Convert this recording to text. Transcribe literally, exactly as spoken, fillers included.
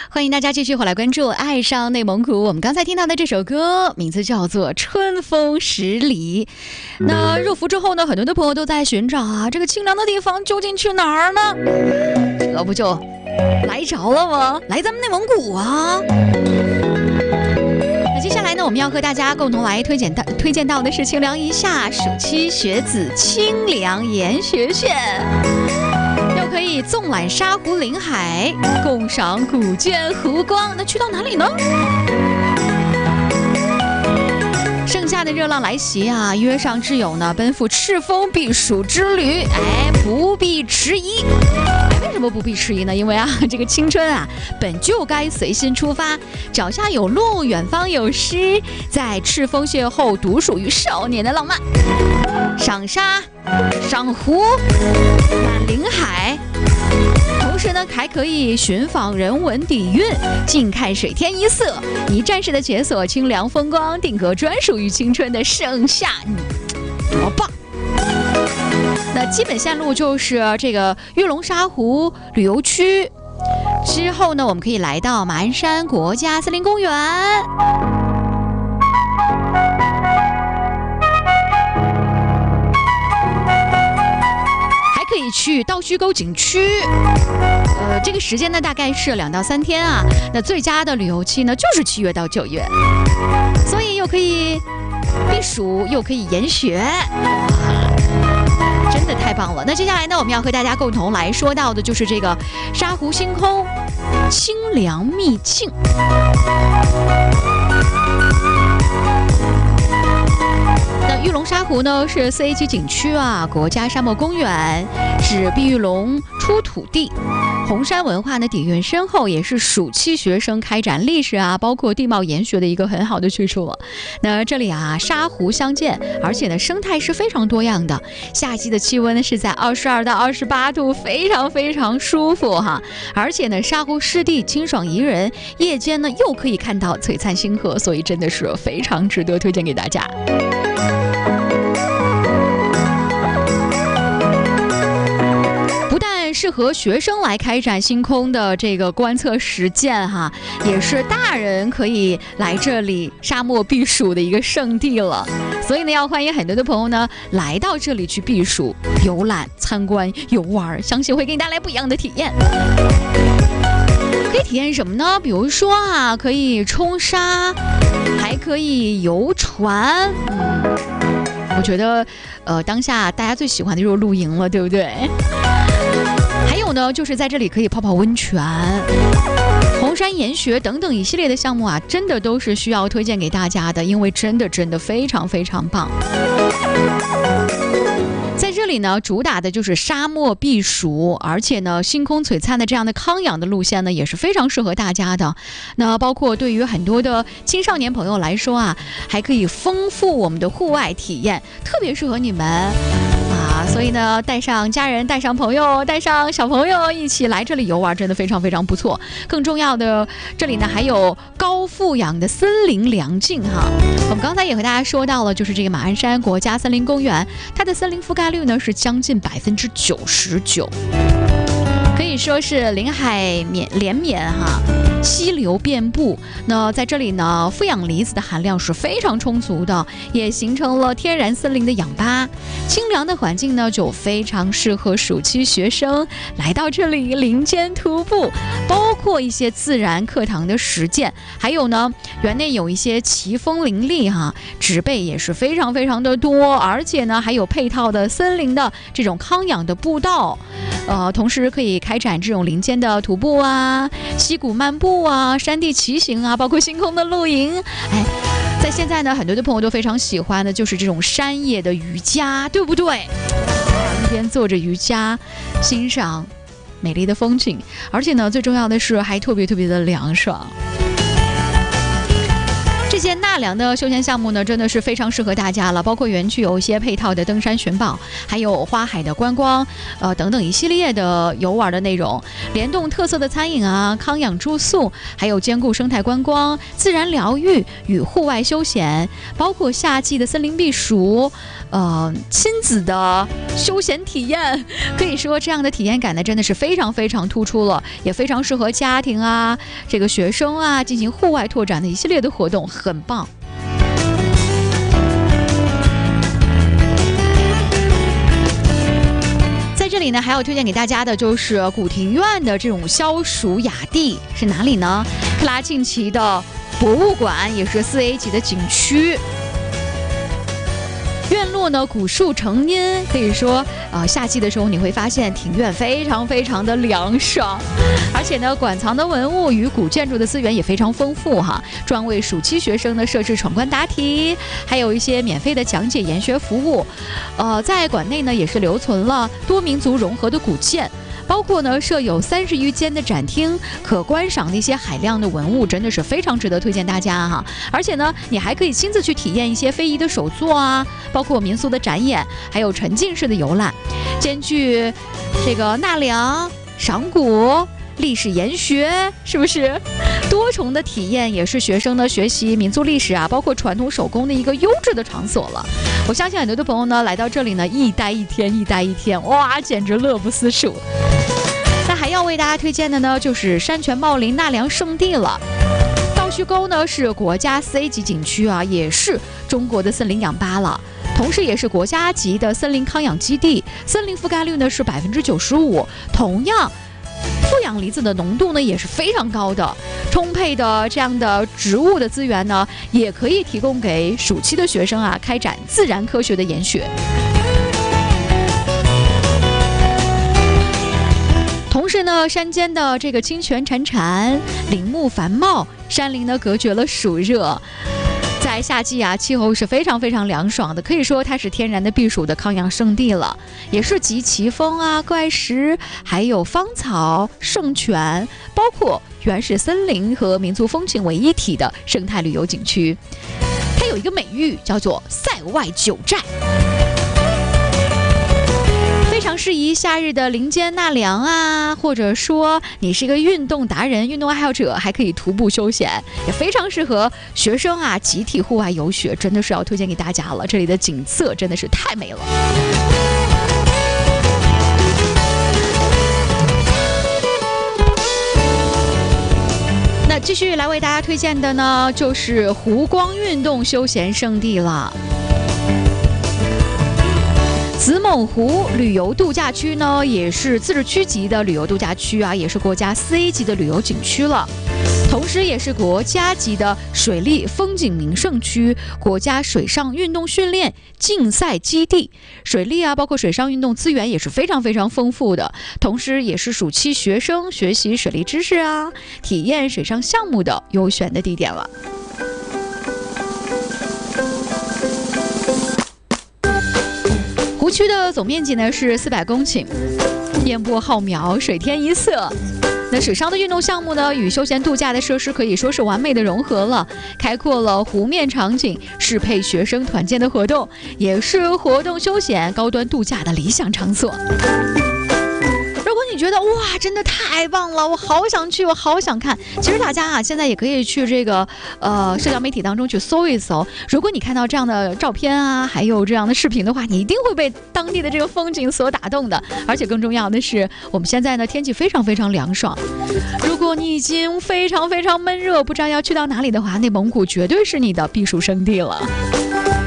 欢迎大家继续回来关注爱上内蒙古。我们刚才听到的这首歌名字叫做《春风十里》。那入伏之后呢，很多的朋友都在寻找啊，这个清凉的地方究竟去哪儿呢？这不就来着了吗？来咱们内蒙古啊！那接下来呢，我们要和大家共同来推荐到推荐到的是清凉一夏暑期学子清凉研学券。可以纵览沙湖林海，共赏古卷湖光。那去到哪里呢？盛夏的热浪来袭啊，约上挚友呢，奔赴赤峰避暑之旅。哎，不必迟疑。哎，为什么不必迟疑呢？因为啊，这个青春啊，本就该随心出发。脚下有路，远方有诗，在赤峰邂逅独属于少年的浪漫。赏沙，赏湖，览林海。同时呢，还可以寻访人文底蕴，近看水天一色，一站式的解锁清凉风光，定格专属于青春的盛夏，嗯，多棒！那基本线路就是这个玉龙沙湖旅游区，之后呢，我们可以来到马鞍山国家森林公园。可以去倒须沟景区，呃，这个时间呢大概是两到三天啊。那最佳的旅游期呢就是七月到九月，所以又可以避暑，又可以研学，真的太棒了。那接下来呢，我们要和大家共同来说到的就是这个沙湖星空清凉秘境。那玉龙沙湖呢是 四 A 级景区啊，国家沙漠公园，是碧玉龙出土地。红山文化呢底蕴深厚，也是暑期学生开展历史啊，包括地貌研学的一个很好的去处了。那这里啊，沙湖相间，而且呢生态是非常多样的。夏季的气温呢是在二十二到二十八度，非常非常舒服哈。而且呢，沙湖湿地清爽宜人，夜间呢又可以看到璀璨星河，所以真的是非常值得推荐给大家。适合学生来开展星空的这个观测实践哈，也是大人可以来这里沙漠避暑的一个圣地了。所以呢，要欢迎很多的朋友呢来到这里去避暑、游览、参观、游玩，相信会给你带来不一样的体验。可以体验什么呢？比如说啊，可以冲沙，还可以游船。嗯，我觉得，呃，当下大家最喜欢的就是露营了，对不对？还有呢，就是在这里可以泡泡温泉、红山研学等等一系列的项目啊，真的都是需要推荐给大家的，因为真的真的非常非常棒。在这里呢，主打的就是沙漠避暑，而且呢，星空璀璨的这样的康养的路线呢，也是非常适合大家的。那包括对于很多的青少年朋友来说啊，还可以丰富我们的户外体验，特别适合你们啊。所以呢，带上家人、带上朋友、带上小朋友一起来这里游玩，真的非常非常不错。更重要的，这里呢还有高富养的森林良境哈。我们刚才也和大家说到了，就是这个马鞍山国家森林公园，它的森林覆盖率呢是将近百分之九十九，可以说是林海绵连绵哈，溪流遍布。那在这里呢，负氧离子的含量是非常充足的，也形成了天然森林的氧吧。清凉的环境呢，就非常适合暑期学生来到这里林间徒步，包括一些自然课堂的实践，还有呢，园内有一些奇峰林立哈，植被也是非常非常的多，而且呢，还有配套的森林的这种康养的步道，呃，同时可以开展这种林间的徒步啊、溪谷漫步啊、山地骑行啊，包括星空的露营。哎，在现在呢，很多的朋友都非常喜欢的就是这种山野的瑜伽，对不对？一边做着瑜伽，欣赏美丽的风景，而且呢，最重要的是还特别特别的凉爽。这这些纳凉的休闲项目呢，真的是非常适合大家了。包括园区有一些配套的登山寻宝，还有花海的观光，呃等等一系列的游玩的内容，联动特色的餐饮啊、康养住宿，还有兼顾生态观光、自然疗愈与户外休闲，包括夏季的森林避暑，呃亲子的休闲体验。可以说这样的体验感呢，真的是非常非常突出了，也非常适合家庭啊、这个学生啊进行户外拓展的一系列的活动，很棒。在这里呢，还要推荐给大家的就是古庭院的这种消暑雅地，是哪里呢？克拉沁旗的博物馆，也是四 A 级的景区。院落呢，古树成荫，可以说，呃，夏季的时候你会发现庭院非常非常的凉爽，而且呢，馆藏的文物与古建筑的资源也非常丰富哈，专为暑期学生呢设置闯关答题，还有一些免费的讲解研学服务。呃，在馆内呢也是留存了多民族融合的古建。包括呢设有三十余间的展厅，可观赏的一些海量的文物，真的是非常值得推荐大家哈。而且呢，你还可以亲自去体验一些非遗的手作啊，包括民俗的展演，还有沉浸式的游览，兼具这个纳凉、赏古、历史研学，是不是？多重的体验也是学生呢学习民族历史啊，包括传统手工的一个优质的场所了。我相信很多的朋友呢来到这里呢，一待一天，一待一天，哇，简直乐不思蜀。那还要为大家推荐的呢，就是山泉茂林纳凉圣地了。稻须沟呢是国家四 A 级景区啊，也是中国的森林氧吧了，同时也是国家级的森林康养基地，森林覆盖率呢是百分之九十五，同样。负氧离子的浓度呢也是非常高的，充沛的这样的植物的资源呢，也可以提供给暑期的学生啊开展自然科学的研学。同时呢，山间的这个清泉潺潺，林木繁茂，山林呢隔绝了暑热。在夏季啊，气候是非常非常凉爽的，可以说它是天然的避暑的康养圣地了，也是集奇峰啊、怪石，还有芳草、圣泉，包括原始森林和民族风情为一体的生态旅游景区。它有一个美誉叫做塞外九寨，非常适宜夏日的林间纳凉啊，或者说你是一个运动达人、运动爱好者，还可以徒步休闲，也非常适合学生啊集体户外游学，真的是要推荐给大家了。这里的景色真的是太美了。那继续来为大家推荐的呢，就是湖光运动休闲胜地了。子猛湖旅游度假区呢，也是自治区级的旅游度假区啊，也是国家四 A 级的旅游景区了，同时也是国家级的水利风景名胜区、国家水上运动训练竞赛基地。水利啊，包括水上运动资源也是非常非常丰富的，同时也是暑期学生学习水利知识啊、体验水上项目的优选的地点了。湖区的总面积呢是四百公顷，烟波浩渺，水天一色。那水上的运动项目呢，与休闲度假的设施可以说是完美的融合了，开阔了湖面场景，适配学生团建的活动，也是活动休闲、高端度假的理想场所。如果你觉得哇，真的太棒了，我好想去，我好想看。其实大家啊，现在也可以去这个呃社交媒体当中去搜一搜。如果你看到这样的照片啊，还有这样的视频的话，你一定会被当地的这个风景所打动的。而且更重要的是，我们现在呢天气非常非常凉爽。如果你已经非常非常闷热，不知道要去到哪里的话，内蒙古绝对是你的避暑胜地了。